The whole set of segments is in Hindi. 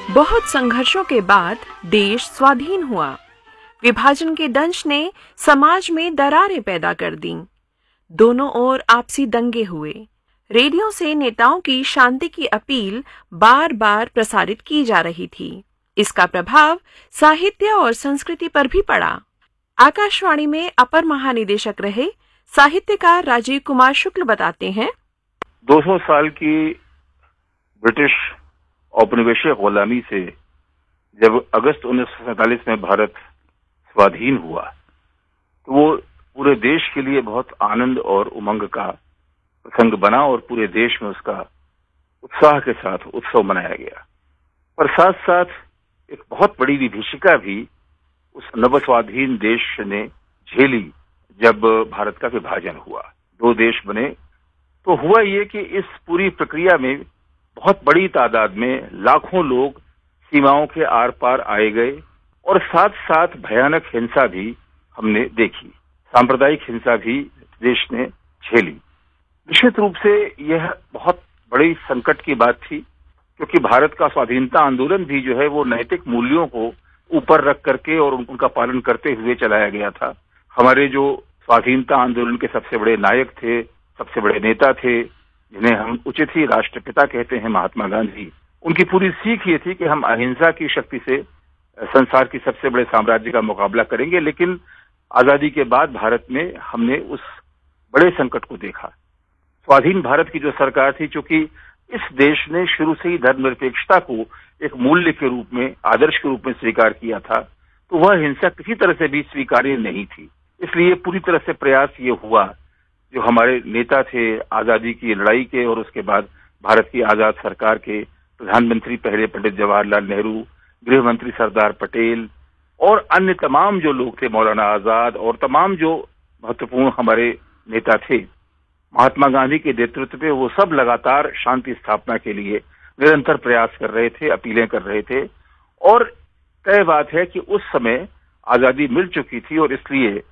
बहुत संघर्षों के बाद देश स्वाधीन हुआ। विभाजन के दंश ने समाज में दरारें पैदा कर दी। दोनों ओर आपसी दंगे हुए। रेडियो से नेताओं की शांति की अपील बार बार प्रसारित की जा रही थी। इसका प्रभाव साहित्य और संस्कृति पर भी पड़ा। आकाशवाणी में अपर महानिदेशक रहे साहित्यकार राजीव कुमार शुक्ल बताते हैं, 200 साल की ब्रिटिश औपनिवेशिक गुलामी से जब अगस्त 1947 में भारत स्वाधीन हुआ तो वो पूरे देश के लिए बहुत आनंद और उमंग का प्रसंग बना और पूरे देश में उसका उत्साह के साथ उत्सव मनाया गया। पर साथ साथ एक बहुत बड़ी विभीषिका भी उस नवस्वाधीन देश ने झेली जब भारत का विभाजन हुआ, 2 देश बने। तो हुआ ये कि इस पूरी प्रक्रिया में बहुत बड़ी तादाद में लाखों लोग सीमाओं के आर पार आए गए और साथ साथ भयानक हिंसा भी हमने देखी, सांप्रदायिक हिंसा भी देश ने झेली। निश्चित रूप से यह बहुत बड़ी संकट की बात थी, क्योंकि भारत का स्वाधीनता आंदोलन भी जो है वो नैतिक मूल्यों को ऊपर रख करके और उनका पालन करते हुए चलाया गया था। हमारे जो स्वाधीनता आंदोलन के सबसे बड़े नायक थे, सबसे बड़े नेता थे, जिन्हें हम उचित ही राष्ट्रपिता कहते हैं, महात्मा गांधी, उनकी पूरी सीख ये थी कि हम अहिंसा की शक्ति से संसार की सबसे बड़े साम्राज्य का मुकाबला करेंगे। लेकिन आजादी के बाद भारत में हमने उस बड़े संकट को देखा। स्वाधीन भारत की जो सरकार थी, चूंकि इस देश ने शुरू से ही धर्मनिरपेक्षता को एक मूल्य के रूप में, आदर्श के रूप में स्वीकार किया था, तो वह हिंसा किसी तरह से भी स्वीकार्य नहीं थी। इसलिए पूरी तरह से प्रयास ये हुआ, जो हमारे नेता थे आजादी की लड़ाई के और उसके बाद भारत की आजाद सरकार के प्रधानमंत्री पहले पंडित जवाहरलाल नेहरू, गृह मंत्री सरदार पटेल और अन्य तमाम जो लोग थे, मौलाना आजाद और तमाम जो महत्वपूर्ण हमारे नेता थे, महात्मा गांधी के नेतृत्व में वो सब लगातार शांति स्थापना के लिए निरंतर प्रयास कर रहे थे, अपीलें कर रहे थे। और तय बात है कि उस समय आजादी मिल चुकी थी और इसलिए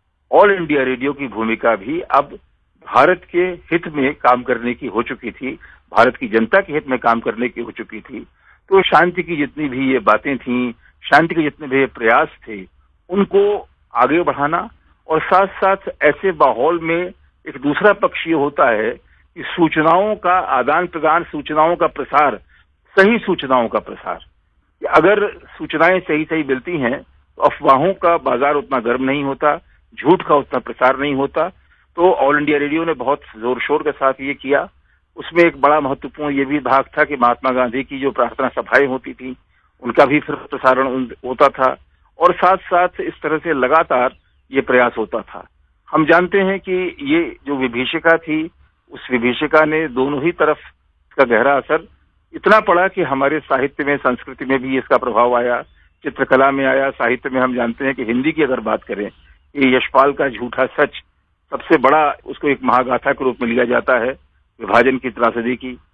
ऑल इंडिया रेडियो की भूमिका भी अब भारत के हित में काम करने की हो चुकी थी, भारत की जनता के हित में काम करने की हो चुकी थी। तो शांति की जितनी भी ये बातें थीं, शांति के जितने भी प्रयास थे, उनको आगे बढ़ाना और साथ साथ ऐसे माहौल में एक दूसरा पक्ष ये होता है कि सूचनाओं का आदान प्रदान, सूचनाओं का प्रसार, सही सूचनाओं का प्रसार। अगर सूचनाएं सही सही मिलती हैं तो अफवाहों का बाजार उतना गर्म नहीं होता, झूठ का उतना प्रसार नहीं होता। तो ऑल इंडिया रेडियो ने बहुत जोर शोर के साथ ये किया। उसमें एक बड़ा महत्वपूर्ण ये भी भाग था कि महात्मा गांधी की जो प्रार्थना सभाएं होती थी, उनका भी फिर प्रसारण होता था और साथ साथ इस तरह से लगातार ये प्रयास होता था। हम जानते हैं कि ये जो विभीषिका थी, उस विभीषिका ने दोनों ही तरफ इसका गहरा असर इतना पड़ा कि हमारे साहित्य में, संस्कृति में भी इसका प्रभाव आया, चित्रकला में आया। साहित्य में हम जानते हैं कि हिंदी की अगर बात करें, ये यशपाल का झूठा सच सबसे बड़ा, उसको एक महागाथा के रूप में लिया जाता है विभाजन की त्रासदी की।